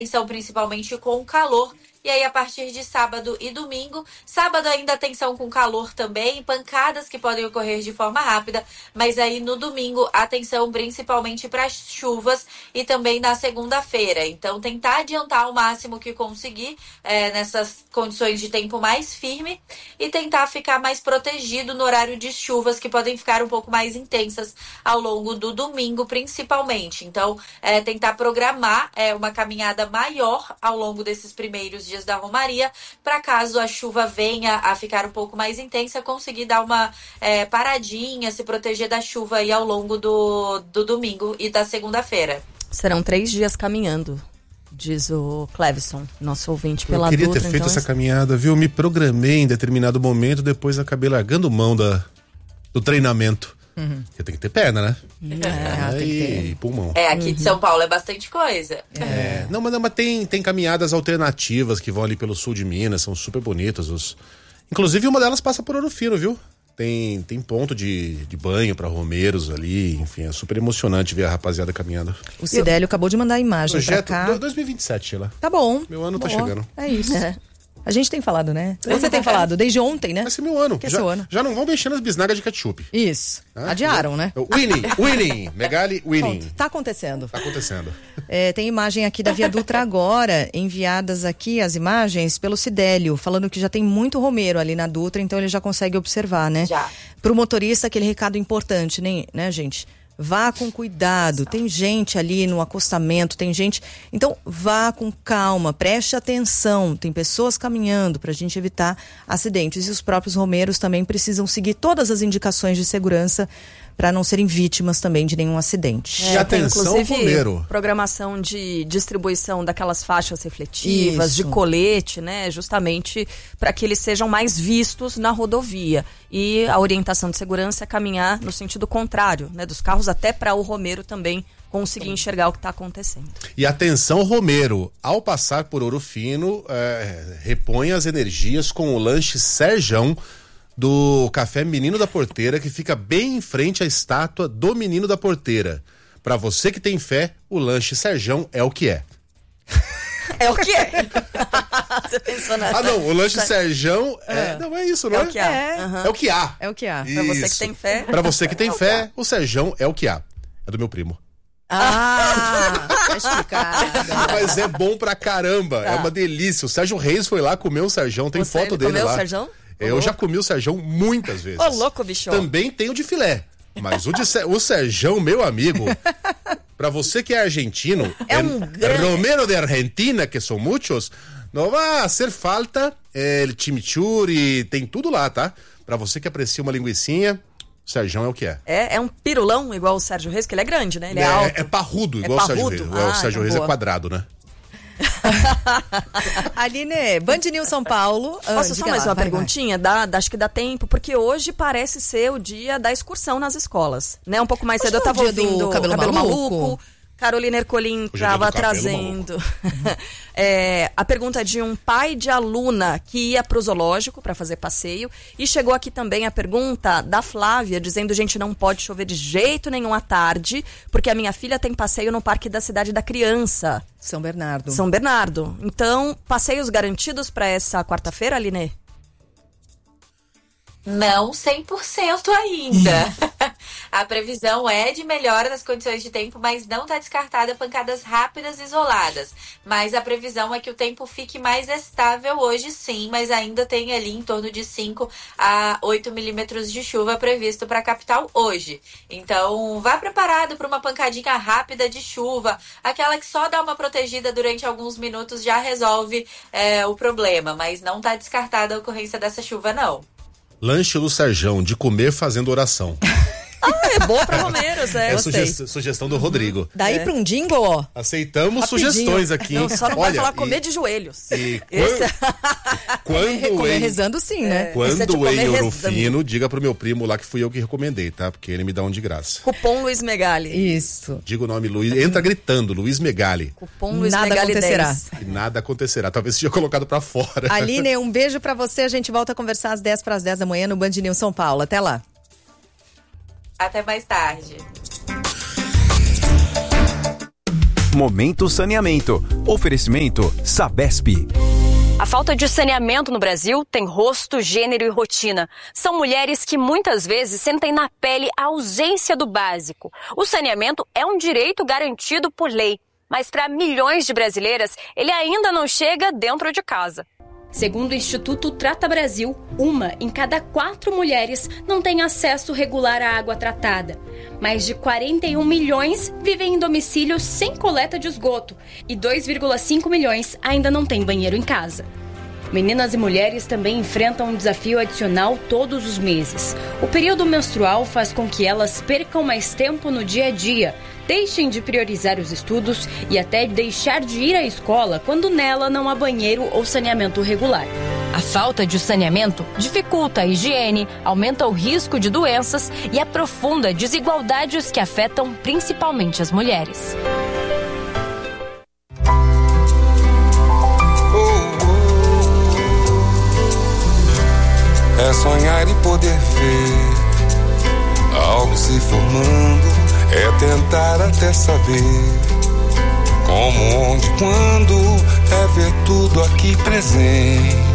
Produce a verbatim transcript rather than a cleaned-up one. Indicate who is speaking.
Speaker 1: atenção principalmente com o calor. E aí, a partir de sábado e domingo, sábado ainda atenção com calor também, pancadas que podem ocorrer de forma rápida, mas aí no domingo, atenção principalmente para as chuvas e também na segunda-feira. Então, tentar adiantar o máximo que conseguir é, nessas condições de tempo mais firme e tentar ficar mais protegido no horário de chuvas que podem ficar um pouco mais intensas ao longo do domingo, principalmente. Então, é, tentar programar é, uma caminhada maior ao longo desses primeiros dias da Romaria, para caso a chuva venha a ficar um pouco mais intensa, conseguir dar uma é, paradinha, se proteger da chuva aí ao longo do, do domingo e da segunda-feira.
Speaker 2: Serão três dias caminhando, diz o Clevison, nosso ouvinte pela
Speaker 3: Dutra. Eu queria
Speaker 2: Dutra,
Speaker 3: ter feito
Speaker 2: então
Speaker 3: essa
Speaker 2: é...
Speaker 3: caminhada, viu? Me programei em determinado momento, depois acabei largando mão da, do treinamento. Uhum. Porque tem que ter perna, né?
Speaker 2: É,
Speaker 3: é, e pulmão.
Speaker 1: É, aqui uhum. de São Paulo é bastante coisa.
Speaker 3: É. É. Não, mas, não, mas tem, tem caminhadas alternativas que vão ali pelo sul de Minas, são super bonitas. Os... Inclusive, uma delas passa por Ouro Fino, viu? Tem, tem ponto de, de banho para romeiros ali, enfim, é super emocionante ver a rapaziada caminhando.
Speaker 4: O Cidélio Eu... acabou de mandar a imagem
Speaker 3: Projeto
Speaker 4: pra cá.
Speaker 3: dois mil e vinte e sete, Sheila.
Speaker 4: Tá bom.
Speaker 3: Meu ano
Speaker 4: Boa.
Speaker 3: tá chegando.
Speaker 4: É isso. É. A gente tem falado, né? Você tem falado desde ontem, né?
Speaker 3: Vai ser meu ano.
Speaker 4: Que é
Speaker 3: já,
Speaker 4: seu ano.
Speaker 3: Já não vão mexer nas bisnagas de ketchup.
Speaker 4: Isso. Ah, adiaram, né?
Speaker 3: Winning, winning. Megali, winning.
Speaker 4: Pronto, tá acontecendo.
Speaker 3: Tá acontecendo.
Speaker 4: É, tem imagem aqui da Via Dutra agora, enviadas aqui as imagens pelo Cidélio, falando que já tem muito romeiro ali na Dutra, então ele já consegue observar, né?
Speaker 1: Já.
Speaker 4: Pro motorista, aquele recado importante, né, né gente? Vá com cuidado, tem gente ali no acostamento, tem gente... Então, vá com calma, preste atenção, tem pessoas caminhando para a gente evitar acidentes. E os próprios romeiros também precisam seguir todas as indicações de segurança para não serem vítimas também de nenhum acidente.
Speaker 3: É, atenção,
Speaker 2: inclusive,
Speaker 3: romeiro.
Speaker 2: Programação de distribuição daquelas faixas refletivas, Isso. de colete, né? Justamente para que eles sejam mais vistos na rodovia. E a orientação de segurança é caminhar no sentido contrário, né? Dos carros até para o romeiro também conseguir enxergar o que está acontecendo.
Speaker 3: E atenção, romeiro, ao passar por Ouro Fino, é, repõe as energias com o lanche Serjão do Café Menino da Porteira, que fica bem em frente à estátua do Menino da Porteira. Para você que tem fé, o lanche Serjão é o que é.
Speaker 2: É o que é? Você pensou nessa?
Speaker 3: Ah, não, o lanche Serjão é... Não, é isso, não é?
Speaker 2: É o que há.
Speaker 4: É,
Speaker 2: uhum.
Speaker 3: é o que há.
Speaker 4: É o que há.
Speaker 2: Pra você que tem fé.
Speaker 3: Pra você que tem é fé, o, o Serjão é o que há. É do meu primo.
Speaker 4: Ah, tá explicado.
Speaker 3: Mas é bom pra caramba, tá. É uma delícia. O Sérgio Reis foi lá comer o Serjão, tem
Speaker 2: você,
Speaker 3: foto dele
Speaker 2: comeu
Speaker 3: lá.
Speaker 2: O Serjão?
Speaker 3: Eu oh. já comi o Serjão muitas vezes.
Speaker 2: Ô, oh, louco, bicho.
Speaker 3: Também tem o de filé. Mas o, de, o Serjão, meu amigo, pra você que é argentino,
Speaker 2: é um grande...
Speaker 3: Romero de Argentina, que são muitos, não vai ser falta é, chimichurri, tem tudo lá, tá? Pra você que aprecia uma linguicinha, o Serjão é o que é.
Speaker 2: É, é um pirulão igual o Sérgio Reis, que ele é grande, né? Ele é, é
Speaker 3: alto. É parrudo, igual é o Sérgio Reis. Ah, o Sérgio Reis é quadrado, né?
Speaker 4: Aline, Band News São Paulo.
Speaker 2: Posso ah, só mais lá, uma vai, perguntinha? Vai. Dá, acho que dá tempo, porque hoje parece ser o dia da excursão nas escolas, né? Um pouco mais cedo eu tava ouvindo
Speaker 4: o Cabelo, cabelo Maluco. maluco.
Speaker 2: Carolina Ercolim estava trazendo é, a pergunta de um pai de aluna que ia para o zoológico para fazer passeio. E chegou aqui também a pergunta da Flávia, dizendo: gente, não pode chover de jeito nenhum à tarde, porque a minha filha tem passeio no Parque da Cidade da Criança.
Speaker 4: São Bernardo.
Speaker 2: São Bernardo. Então, passeios garantidos para essa quarta-feira, Aline?
Speaker 1: Não cem por cento ainda. A previsão é de melhora das condições de tempo, mas não está descartada pancadas rápidas e isoladas. Mas a previsão é que o tempo fique mais estável hoje sim, mas ainda tem ali em torno de cinco a oito milímetros de chuva previsto para a capital hoje. Então vá preparado para uma pancadinha rápida de chuva, aquela que só dá uma protegida durante alguns minutos já resolve é, o problema, mas não está descartada a ocorrência dessa chuva não.
Speaker 3: Lanche do Serjão, de comer fazendo oração.
Speaker 2: Ah, é boa pra romeiros, é.
Speaker 3: É sugestão, sugestão do Rodrigo.
Speaker 4: Daí
Speaker 2: é.
Speaker 4: pra um jingle, ó.
Speaker 3: Aceitamos
Speaker 4: Rapidinho.
Speaker 3: Sugestões aqui.
Speaker 2: Não, só não
Speaker 3: Olha,
Speaker 2: vai falar
Speaker 3: e,
Speaker 2: comer de joelhos.
Speaker 3: E
Speaker 2: Esse...
Speaker 3: quando
Speaker 4: comer
Speaker 3: em,
Speaker 4: rezando sim, né?
Speaker 3: Quando
Speaker 2: é de
Speaker 3: em Ouro
Speaker 2: rezando.
Speaker 3: Fino, diga pro meu primo lá que fui eu que recomendei, tá? Porque ele me dá um de graça.
Speaker 2: Cupom Luiz Megali.
Speaker 4: Isso.
Speaker 3: Diga o nome Luiz, entra gritando, Luiz Megali.
Speaker 2: Cupom Luiz
Speaker 4: Nada
Speaker 2: Megali
Speaker 4: acontecerá.
Speaker 2: dez.
Speaker 3: E nada acontecerá. Talvez seja colocado pra fora.
Speaker 4: Aline, um beijo pra você. A gente volta a conversar às dez para as dez da manhã no Band News São Paulo. Até lá.
Speaker 1: Até mais tarde.
Speaker 5: Momento Saneamento. Oferecimento Sabesp.
Speaker 6: A falta de saneamento no Brasil tem rosto, gênero e rotina. São mulheres que muitas vezes sentem na pele a ausência do básico. O saneamento é um direito garantido por lei, mas para milhões de brasileiras ele ainda não chega dentro de casa. Segundo o Instituto Trata Brasil, uma em cada quatro mulheres não tem acesso regular à água tratada. Mais de quarenta e um milhões vivem em domicílios sem coleta de esgoto e dois vírgula cinco milhões ainda não têm banheiro em casa. Meninas e mulheres também enfrentam um desafio adicional todos os meses. O período menstrual faz com que elas percam mais tempo no dia a dia, deixem de priorizar os estudos e até deixar de ir à escola quando nela não há banheiro ou saneamento regular. A falta de saneamento dificulta a higiene, aumenta o risco de doenças e aprofunda desigualdades que afetam principalmente as mulheres.
Speaker 7: É sonhar e poder ver algo se formando, é tentar até saber como, onde, quando, é ver tudo aqui presente.